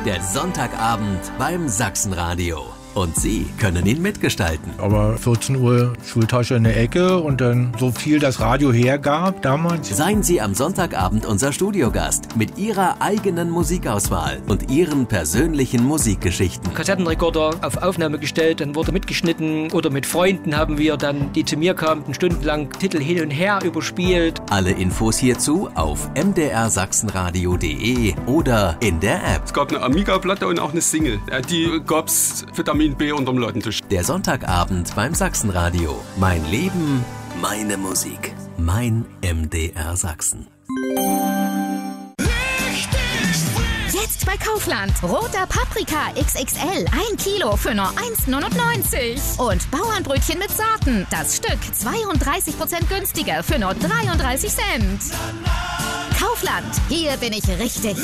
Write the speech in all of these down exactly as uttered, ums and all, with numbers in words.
Der Sonntagabend beim Sachsenradio. Und Sie können ihn mitgestalten. Aber vierzehn Uhr Schultasche in der Ecke und dann so viel das Radio hergab damals. Seien Sie am Sonntagabend unser Studiogast mit Ihrer eigenen Musikauswahl und Ihren persönlichen Musikgeschichten. Kassettenrekorder auf Aufnahme gestellt, dann wurde mitgeschnitten oder mit Freunden haben wir dann, die zu mir kamen, stundenlang Titel hin und her überspielt. Alle Infos hierzu auf m d r sachsenradio punkt d e oder in der App. Es gab eine Amiga-Platte und auch eine Single. Die gab's Vitamin B unterm Ladentisch. Der Sonntagabend beim Sachsenradio. Mein Leben, meine Musik. Mein M D R Sachsen. Jetzt bei Kaufland. Roter Paprika X X L. Ein Kilo für nur eins neunundneunzig. Und Bauernbrötchen mit Sorten. Das Stück zweiunddreißig Prozent günstiger für nur dreiunddreißig Cent. Kaufland. Hier bin ich richtig.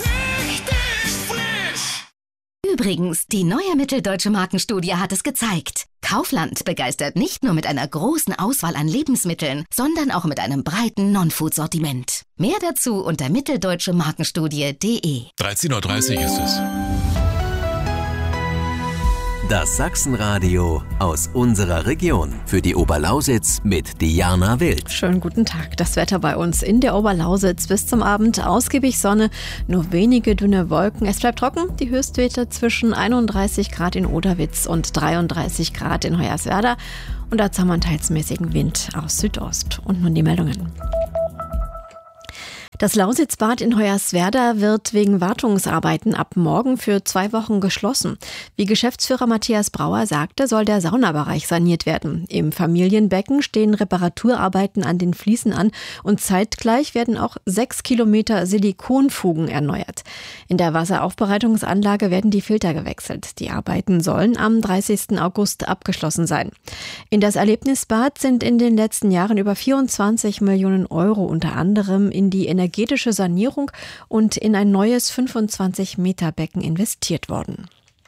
Übrigens, die neue Mitteldeutsche Markenstudie hat es gezeigt. Kaufland begeistert nicht nur mit einer großen Auswahl an Lebensmitteln, sondern auch mit einem breiten Non-Food-Sortiment. Mehr dazu unter mitteldeutsche markenstudie punkt d e. dreizehn Uhr dreißig ist es. Das Sachsenradio aus unserer Region. Für die Oberlausitz mit Diana Wild. Schönen guten Tag. Das Wetter bei uns in der Oberlausitz bis zum Abend. Ausgiebig Sonne, nur wenige dünne Wolken. Es bleibt trocken. Die Höchstwerte zwischen einunddreißig Grad in Oderwitz und dreiunddreißig Grad in Hoyerswerda. Und dazu haben wir einen teils mäßigen Wind aus Südost. Und nun die Meldungen. Das Lausitzbad in Hoyerswerda wird wegen Wartungsarbeiten ab morgen für zwei Wochen geschlossen. Wie Geschäftsführer Matthias Brauer sagte, soll der Saunabereich saniert werden. Im Familienbecken stehen Reparaturarbeiten an den Fliesen an und zeitgleich werden auch sechs Kilometer Silikonfugen erneuert. In der Wasseraufbereitungsanlage werden die Filter gewechselt. Die Arbeiten sollen am dreißigsten August abgeschlossen sein. In das Erlebnisbad sind in den letzten Jahren über vierundzwanzig Millionen Euro unter anderem in die Energie energetische Sanierung und in ein neues fünfundzwanzig Meter Becken investiert worden.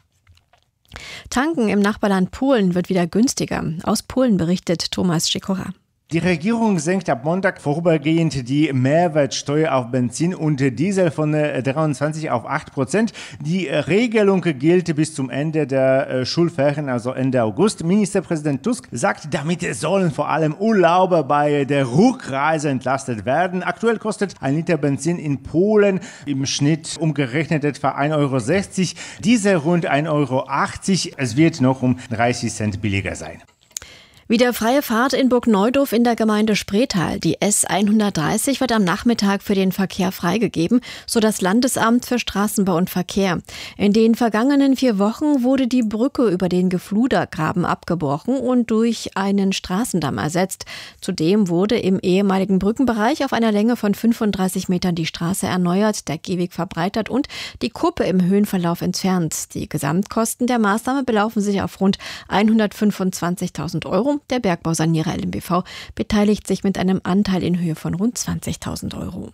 Tanken im Nachbarland Polen wird wieder günstiger. Aus Polen berichtet Thomas Sikora. Die Regierung senkt ab Montag vorübergehend die Mehrwertsteuer auf Benzin und Diesel von dreiundzwanzig auf acht Prozent. Die Regelung gilt bis zum Ende der Schulferien, also Ende August. Ministerpräsident Tusk sagt, damit sollen vor allem Urlauber bei der Rückreise entlastet werden. Aktuell kostet ein Liter Benzin in Polen im Schnitt umgerechnet etwa ein Euro sechzig, Diesel rund ein Euro achtzig. Es wird noch um dreißig Cent billiger sein. Wieder freie Fahrt in Burgneudorf in der Gemeinde Spreetal. Die S hundertdreißig wird am Nachmittag für den Verkehr freigegeben, so das Landesamt für Straßenbau und Verkehr. In den vergangenen vier Wochen wurde die Brücke über den Gefludergraben abgebrochen und durch einen Straßendamm ersetzt. Zudem wurde im ehemaligen Brückenbereich auf einer Länge von fünfunddreißig Metern die Straße erneuert, der Gehweg verbreitert und die Kuppe im Höhenverlauf entfernt. Die Gesamtkosten der Maßnahme belaufen sich auf rund hundertfünfundzwanzigtausend Euro. Der Bergbausanierer L M B V beteiligt sich mit einem Anteil in Höhe von rund zwanzigtausend Euro.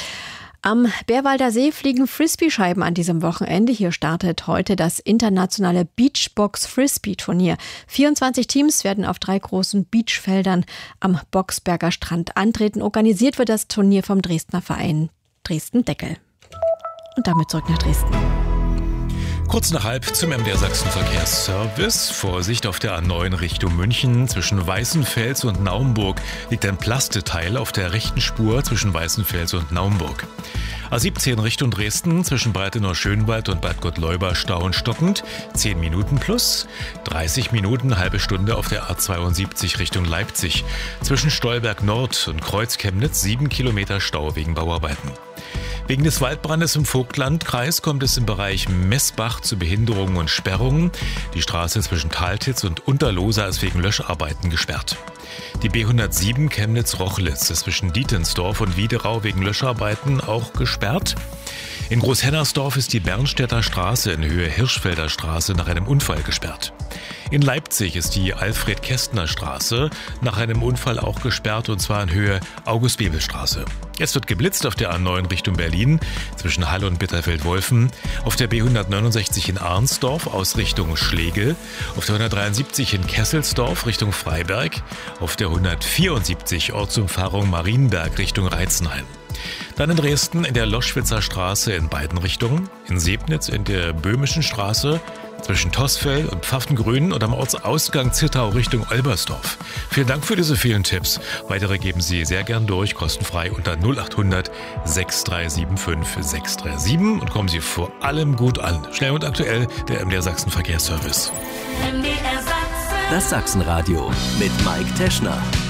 Am Bärwalder See fliegen Frisbee-Scheiben an diesem Wochenende. Hier startet heute das internationale Beachbox-Frisbee-Turnier. vierundzwanzig Teams werden auf drei großen Beachfeldern am Boxberger Strand antreten. Organisiert wird das Turnier vom Dresdner Verein Dresden-Deckel. Und damit zurück nach Dresden. Kurz nach halb zum M D R Sachsen Verkehrsservice. Vorsicht auf der A neun Richtung München. Zwischen Weißenfels und Naumburg liegt ein Plasteteil auf der rechten Spur zwischen Weißenfels und Naumburg. A siebzehn Richtung Dresden, zwischen Breitenau-Schönwald und Bad Gottleuba Stau und stockend, zehn Minuten plus. dreißig Minuten, halbe Stunde auf der A zweiundsiebzig Richtung Leipzig. Zwischen Stolberg Nord und Kreuz-Chemnitz sieben Kilometer Stau wegen Bauarbeiten. Wegen des Waldbrandes im Vogtlandkreis kommt es im Bereich Messbach zu Behinderungen und Sperrungen. Die Straße zwischen Taltitz und Unterlosa ist wegen Löscharbeiten gesperrt. Die B hundertsieben Chemnitz-Rochlitz ist zwischen Dietensdorf und Wiederau wegen Löscharbeiten auch gesperrt. In Großhennersdorf ist die Bernstädter Straße in Höhe Hirschfelder Straße nach einem Unfall gesperrt. In Leipzig ist die Alfred-Kästner-Straße nach einem Unfall auch gesperrt, und zwar in Höhe August-Bebel-Straße. Es wird geblitzt auf der A neun Richtung Berlin zwischen Halle und Bitterfeld-Wolfen, auf der B hundertneunundsechzig in Arnsdorf aus Richtung Schlegel, auf der hundertdreiundsiebzig in Kesselsdorf Richtung Freiberg, auf der hundertvierundsiebzig Ortsumfahrung Marienberg Richtung Reitzenheim. Dann in Dresden in der Loschwitzer Straße in beiden Richtungen, in Sebnitz in der Böhmischen Straße, zwischen Tossfeld und Pfaffengrün und am Ortsausgang Zittau Richtung Olbersdorf. Vielen Dank für diese vielen Tipps. Weitere geben Sie sehr gern durch, kostenfrei unter null acht hundert sechs drei sieben fünf sechs drei sieben und kommen Sie vor allem gut an. Schnell und aktuell, der M D R Sachsen Verkehrsservice. Das Sachsenradio mit Mike Teschner.